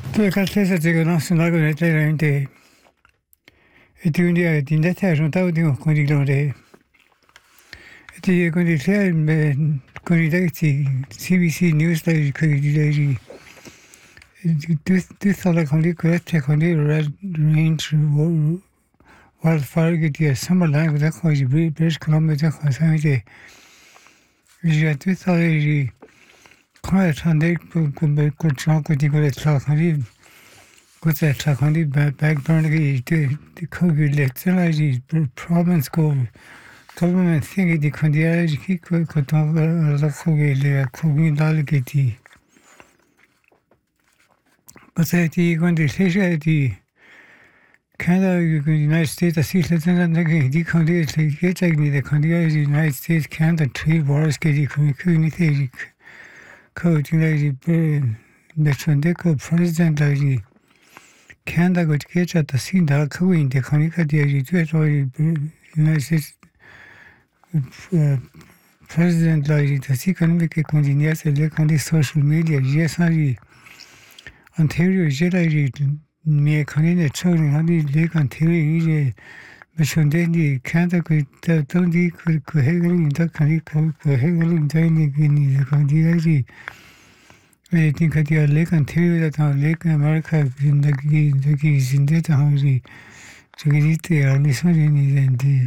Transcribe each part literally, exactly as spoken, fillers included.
Toi, quand c'est ça, c'est que non, c'est là qu'on était là, était. Et tu dis, tu dis, t'as j'entends au dire qu'on dit que l'on est. Et tu qu'on dit ça, mais qu'on dit que c'est C B C News là, qu'on dit là, tout tout ça là qu'on dit que c'est qu'on dit red range wildfire que tu as summer là, que qu'on dit British Columbia, que ça était. J'ai tout ça là, j'ai quand attendait que que que chant que tu connais ça, qu'on dit que c'est ça qu'on dit backburn que tu tu que l'élection là, j'ai province go government thing di condiare qui que quand on la trouver les trouver dans le qui parce que tu quand tu sais j'ai dit Canada United States así se tienen que di condiare c'est que tu dis de condiare United States Canada trade wars que di comme que ni c'est que tu n'as dit mais sonde que président là dit Canada que tu as ta sin da que oui de condiare dit tu es United States President là, il est aussi quand même que continuer c'est le quand des social media, j'ai ça dit Ontario, j'ai là dit mais quand il est chaud, on dit les Ontario, j'ai mais je dis dit Canada que tant dit que que Hegel, il a quand il que Hegel, il a dit que ni quand il dit mais il quand il a les Ontario là dans les Amérique, zindagi zindagi zindé dans lui, je dis t'es à l'issue ni zindé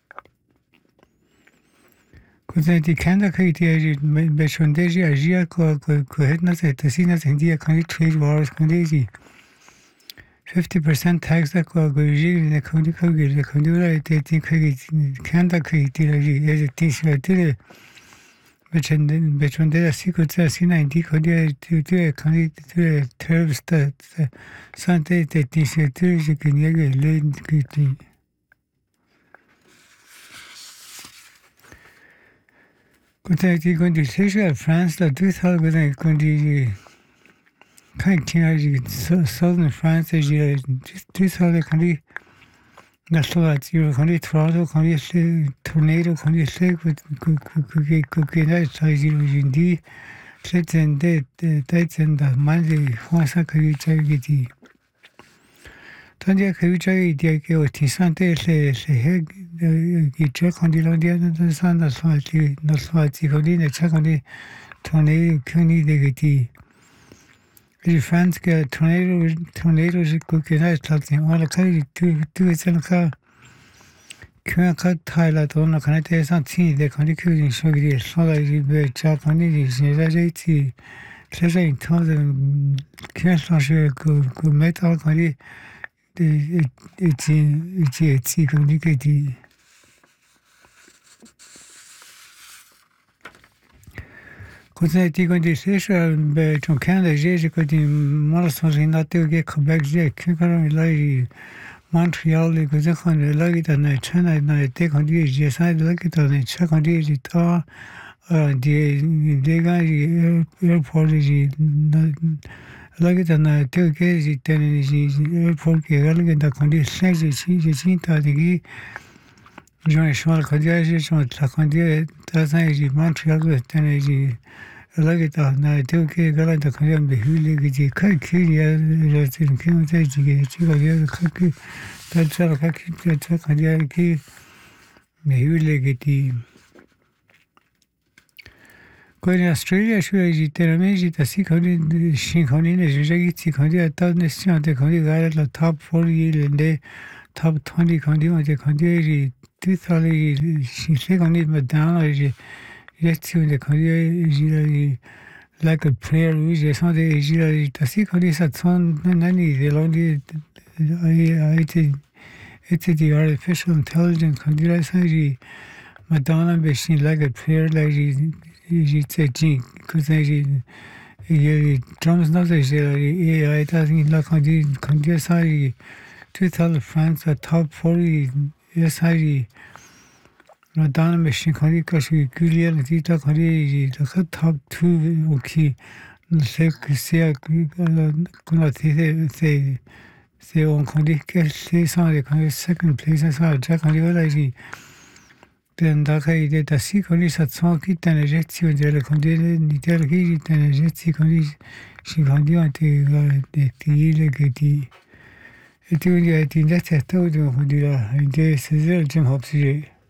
Cos'è Canada che ti be sondaggi agia co co cohetna se tesina sendia con i trade wars con dei fifty percent tax da co goji ne con di co gil con di ora te ti che Canada che ti ragi e ti si te be sonde be sonde si co sa si na di co di ti ti con di ti terms da sante te ti si te che ni che le che ti Quand tu quand tu sais à France là tout ça quand tu quand tu as southern France j'ai tout ça quand tu la Slovaquie quand tu Toronto quand tu sais tornado quand tu sais que que que que que là ça j'ai dit c'est un des des un mal de France que tu dis tandis que tu as dit que tu sentais c'est c'est che quand il a dit dans ça dans ça dans ça quand il est quand il tourné qu'une idée qui les fans que tourné tourné je que là c'est on a quand tu tu c'est le cas que quand tu là on a quand tu es senti de quand tu es sur les sur les be japonais j'ai déjà été très intense que changer que que mettre quand il et et et et comme dit que dit Quand tu quand tu sais ça ben ton Canada j'ai quand tu moi sans générateur que Québec j'ai que quand il a Montréal les que quand il a été dans China dans été quand il j'ai ça de là que dans China quand il était ah des des gars airport j'ai là que dans été que j'étais airport que là que dans quand il s'est j'ai j'ai j'ai t'as dit Jean Charles quand il j'ai son quand il t'as ça j'ai Montréal que j'ai là que dans été que là dans quand il me huile que j'ai quand il y a le truc que j'ai j'ai tu vas dire que t'as ça quand il t'as quand il y a que me huile que tu Quand en Australie, je suis j'étais j'étais assis quand il chien quand il est j'ai dit quand il attend nation de quand il regarde la top forty le top twenty quand il était quand il tout ça les c'est quand il me donne j'ai j'ai de quand il j'ai like a prayer oui j'ai senti j'ai assis quand il s'attend nani de l'on a été été the artificial intelligence quand il a ça j'ai Madonna machine like a prayer like j'ai j'ai dit que j'ai il y a les drums dans les et a été là quand il quand il ça tout ça France a top forty et ça j'ai Madonna machine quand il cache que il y a le titre quand il le top two ok c'est que c'est qu'on a été c'est c'est on quand il que c'est ça les quand second place ça déjà quand il là j'ai Andaka idea si con i satsonchi tenerezzi delle condizioni di terra tenerezzi con i si condiante de tile che ti e ti voglio ti indazzi a tutto con di là in te se zero già hopsi